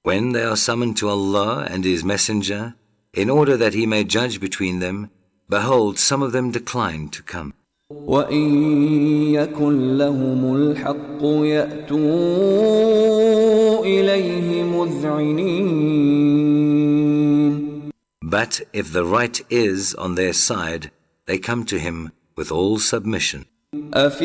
When they are summoned to Allah and His Messenger, in order that He may judge between them, behold, some of them decline to come. وَإِن يَكُن لَّهُمُ الْحَقُّ يَأْتُوا إِلَيْهِ مُذْعِنِينَ. But if the right is on their side, they come to Him with all submission.